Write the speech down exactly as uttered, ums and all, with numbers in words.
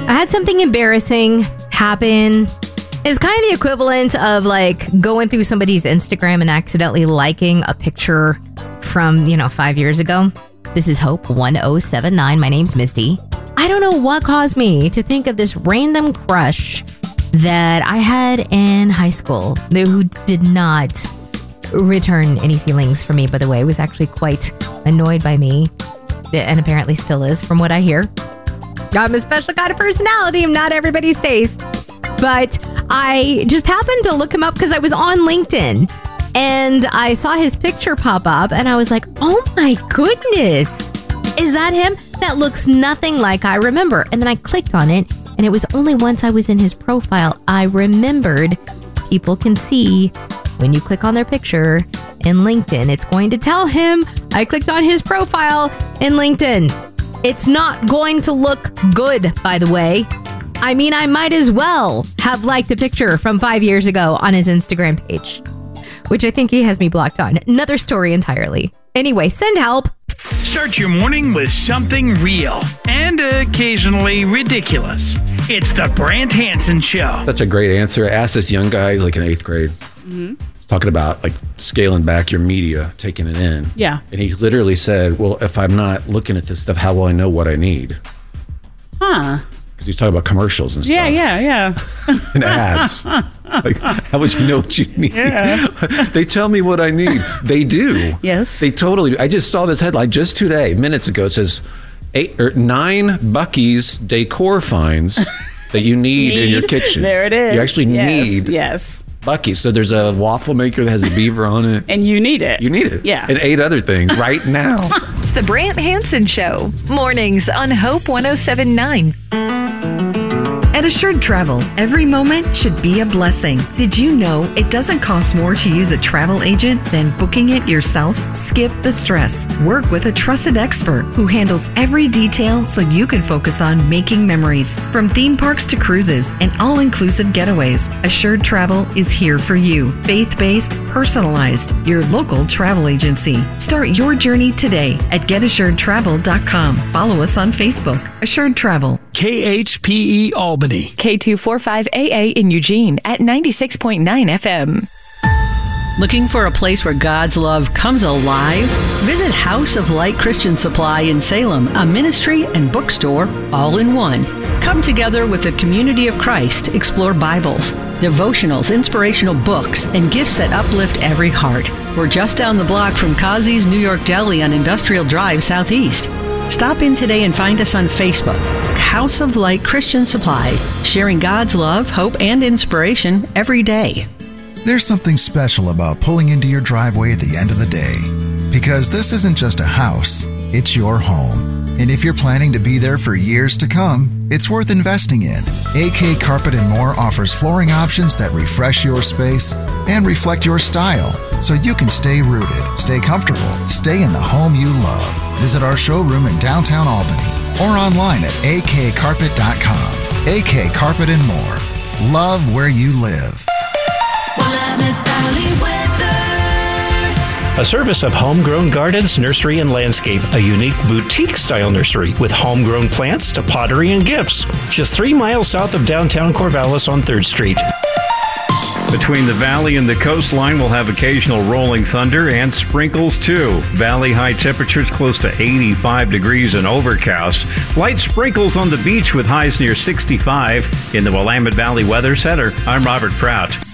I had something embarrassing happen. It's kind of the equivalent of like going through somebody's Instagram and accidentally liking a picture from, you know, five years ago. This is Hope one oh seven nine. My name's Misty. I don't know what caused me to think of this random crush that I had in high school who did not return any feelings for me, by the way. Was actually quite annoyed by me, and apparently still is from what I hear. I'm a special kind of personality. I'm not everybody's taste. But I just happened to look him up because I was on LinkedIn and I saw his picture pop up and I was like, oh my goodness, is that him? That looks nothing like I remember. And then I clicked on it and it was only once I was in his profile I remembered. People can see when you click on their picture in LinkedIn, it's going to tell him I clicked on his profile in LinkedIn. It's not going to look good, by the way. I mean, I might as well have liked a picture from five years ago on his Instagram page, which I think he has me blocked on. Another story entirely. Anyway, send help. Start your morning with something real and occasionally ridiculous. It's the Brant Hansen Show. That's a great answer. I asked this young guy, like in eighth grade, mm-hmm. talking about like scaling back your media, taking it in. Yeah. And he literally said, well, if I'm not looking at this stuff, how will I know what I need? Huh. Because he's talking about commercials and yeah, stuff. Yeah, yeah, yeah. And ads. Like, how would you know what you need? Yeah. They tell me what I need. They do. Yes. They totally do. I just saw this headline just today, minutes ago. It says eight or nine Buc-ee's decor finds that you need, need in your kitchen. There it is. You actually yes. need yes. Buc-ee's. So there's a waffle maker that has a beaver on it. And you need it. You need it. Yeah. And eight other things right now. The Brant Hansen Show. Mornings on Hope one oh seven nine. At Assured Travel, every moment should be a blessing. Did you know it doesn't cost more to use a travel agent than booking it yourself? Skip the stress. Work with a trusted expert who handles every detail so you can focus on making memories. From theme parks to cruises and all-inclusive getaways, Assured Travel is here for you. Faith-based, personalized, your local travel agency. Start your journey today at get assured travel dot com. Follow us on Facebook. Assured Travel. K H P E Albany. K two forty-five A A in Eugene at ninety-six point nine F M. Looking for a place where God's love comes alive? Visit House of Light Christian Supply in Salem, a ministry and bookstore all in one. Come together with the community of Christ, explore Bibles, devotionals, inspirational books, and gifts that uplift every heart. We're just down the block from Kazi's New York Deli on Industrial Drive Southeast. Stop in today and find us on Facebook, House of Light Christian Supply, sharing God's love, hope, and inspiration every day. There's something special about pulling into your driveway at the end of the day, because this isn't just a house, it's your home. And if you're planning to be there for years to come, it's worth investing in. A K Carpet and More offers flooring options that refresh your space and reflect your style, so you can stay rooted, stay comfortable, stay in the home you love. Visit our showroom in downtown Albany or online at a k carpet dot com. A K Carpet and More. Love where you live. A service of Homegrown Gardens, Nursery and Landscape, a unique boutique-style nursery with homegrown plants to pottery and gifts. Just three miles south of downtown Corvallis on third Street. Between the valley and the coastline, we'll have occasional rolling thunder and sprinkles, too. Valley high temperatures close to eighty-five degrees and overcast. Light sprinkles on the beach with highs near sixty-five. In the Willamette Valley Weather Center, I'm Robert Pratt.